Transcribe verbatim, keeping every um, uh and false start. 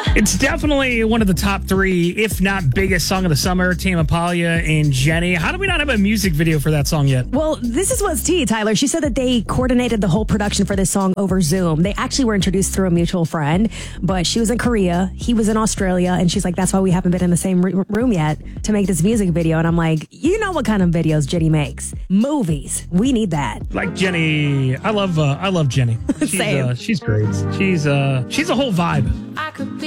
It's definitely one of the top three, if not biggest song of the summer, Tame Impala and Jenny. How do we not have a music video for that song yet? Well, this is what's tea, Tyler. She said that they coordinated the whole production for this song over Zoom. They actually were introduced through a mutual friend, but she was in Korea, he was in Australia, and she's like, that's why we haven't been in the same r- room yet to make this music video. And I'm like, you know what kind of videos Jenny makes? Movies. We need that. Like Jenny, I love uh, I love Jenny. She's, Same. Uh, she's great. She's uh she's a whole vibe. I could be